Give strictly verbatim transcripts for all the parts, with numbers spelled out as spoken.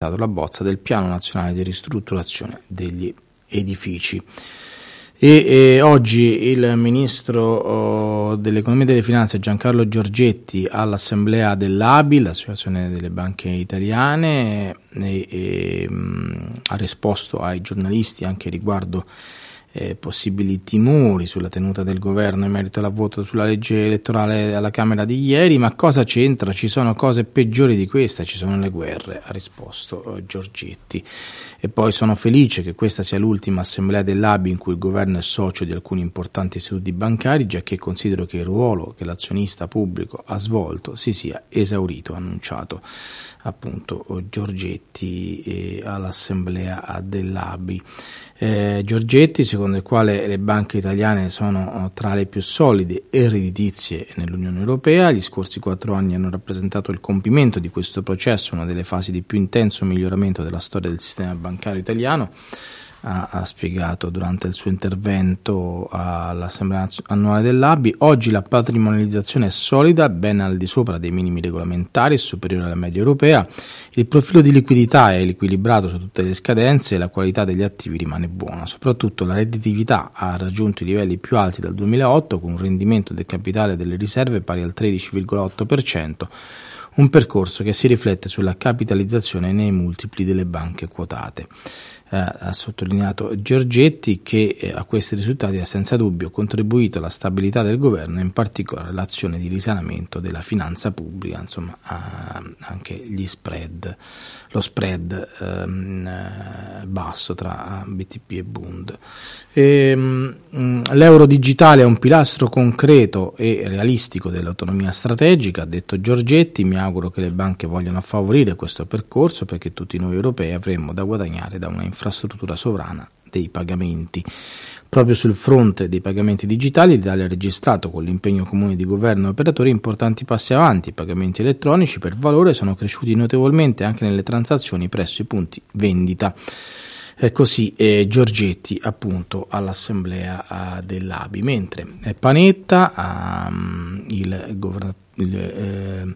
presentato la bozza del Piano Nazionale di Ristrutturazione degli Edifici. E, e oggi il Ministro oh, dell'Economia e delle Finanze Giancarlo Giorgetti all'assemblea dell'A B I, l'Associazione delle Banche Italiane, e, e, mh, ha risposto ai giornalisti anche riguardo Eh, possibili timori sulla tenuta del governo in merito al voto sulla legge elettorale alla Camera di ieri. Ma cosa c'entra? Ci sono cose peggiori di questa, ci sono le guerre, ha risposto eh, Giorgetti. E poi sono felice che questa sia l'ultima assemblea dell'A B I in cui il governo è socio di alcuni importanti istituti bancari, giacché considero che il ruolo che l'azionista pubblico ha svolto si sia esaurito, ha annunciato appunto Giorgetti eh, all'assemblea dell'A B I. Eh, Giorgetti, secondo il quale le banche italiane sono tra le più solide e redditizie nell'Unione Europea, gli scorsi quattro anni hanno rappresentato il compimento di questo processo, una delle fasi di più intenso miglioramento della storia del sistema bancario italiano. Ha, ha spiegato durante il suo intervento all'assemblea annuale dell'A B I. Oggi la patrimonializzazione è solida, ben al di sopra dei minimi regolamentari e superiore alla media europea. Il profilo di liquidità è equilibrato su tutte le scadenze e la qualità degli attivi rimane buona. Soprattutto la redditività ha raggiunto i livelli più alti dal duemilaotto, con un rendimento del capitale e delle riserve pari al tredici virgola otto per cento, un percorso che si riflette sulla capitalizzazione nei multipli delle banche quotate. Eh, ha sottolineato Giorgetti che eh, a questi risultati ha senza dubbio contribuito la stabilità del governo, in particolare l'azione di risanamento della finanza pubblica, insomma a, anche gli spread, lo spread ehm, basso tra B T P e Bund. E, mh, l'euro digitale è un pilastro concreto e realistico dell'autonomia strategica, ha detto Giorgetti. Mi auguro che le banche vogliano favorire questo percorso, perché tutti noi europei avremmo da guadagnare da una infrastruttura sovrana dei pagamenti. Proprio sul fronte dei pagamenti digitali l'Italia ha registrato, con l'impegno comune di governo e operatori, importanti passi avanti. I pagamenti elettronici per valore sono cresciuti notevolmente anche nelle transazioni presso i punti vendita. Eh, così eh, Giorgetti appunto all'assemblea eh, dell'A B I. Mentre eh, Panetta, um, il governatore Il, eh,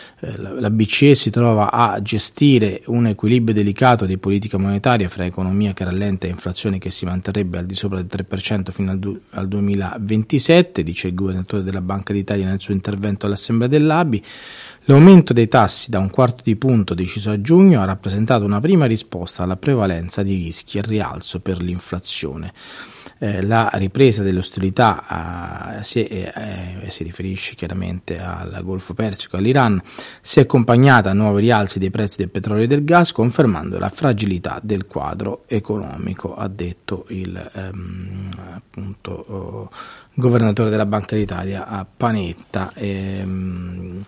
la B C E si trova a gestire un equilibrio delicato di politica monetaria fra economia che rallenta e inflazione che si manterrebbe al di sopra del tre per cento fino al, du- al duemilaventisette, dice il governatore della Banca d'Italia nel suo intervento all'assemblea dell'A B I. L'aumento dei tassi da un quarto di punto deciso a giugno ha rappresentato una prima risposta alla prevalenza di rischi e rialzo per l'inflazione. Eh, la ripresa delle ostilità eh, si, eh, eh, si riferisce chiaramente al Golfo Persico e all'Iran, si è accompagnata a nuovi rialzi dei prezzi del petrolio e del gas, confermando la fragilità del quadro economico, ha detto il ehm, appunto oh, governatore della Banca d'Italia a Panetta. Ehm,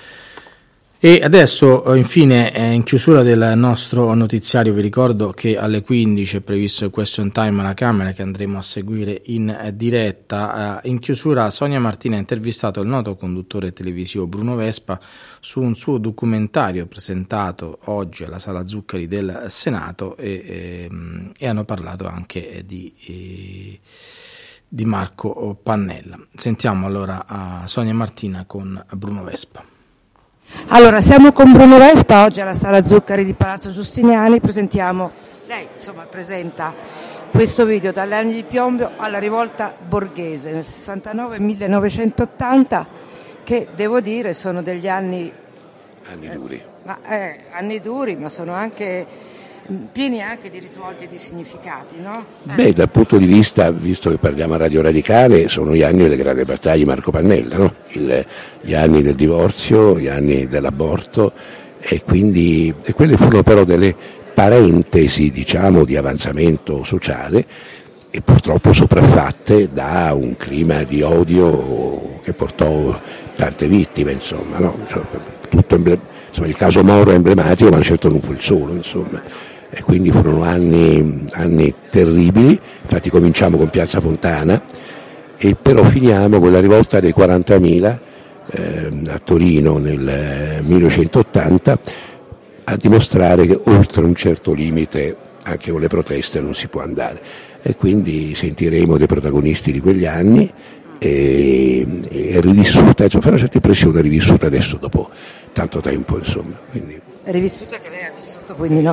E adesso, infine, in chiusura del nostro notiziario, vi ricordo che alle quindici è previsto il question time alla Camera, che andremo a seguire in diretta. In chiusura, Sonia Martina ha intervistato il noto conduttore televisivo Bruno Vespa su un suo documentario presentato oggi alla Sala Zuccari del Senato, e, e, e hanno parlato anche di, e, di Marco Pannella. Sentiamo allora a Sonia Martina con Bruno Vespa. Allora, siamo con Bruno Vespa oggi alla Sala Zuccari di Palazzo Giustiniani. Presentiamo, lei insomma presenta questo video Dagli anni di piombo alla rivolta borghese nel sessantanove millenovecentottanta, che devo dire sono degli anni anni duri, eh, ma, eh, anni duri, ma sono anche pieni anche di risvolti e di significati, no? Beh, dal punto di vista, visto che parliamo a Radio Radicale, sono gli anni delle grandi battaglie di Marco Pannella, no? Il, gli anni del divorzio, gli anni dell'aborto, e quindi e quelle furono però delle parentesi, diciamo, di avanzamento sociale, e purtroppo sopraffatte da un clima di odio che portò tante vittime, insomma, no? Cioè, tutto emble- insomma, il caso Moro è emblematico, ma certo non fu il solo, insomma. E quindi furono anni, anni terribili. Infatti cominciamo con Piazza Fontana e però finiamo con la rivolta dei quarantamila eh, a Torino nel millenovecentottanta, a dimostrare che oltre un certo limite anche con le proteste non si può andare, e quindi sentiremo dei protagonisti di quegli anni e, e rivissuta, insomma, fa una certa impressione rivissuta adesso dopo tanto tempo, insomma. Quindi. Rivissuta che lei ha vissuto, quindi no?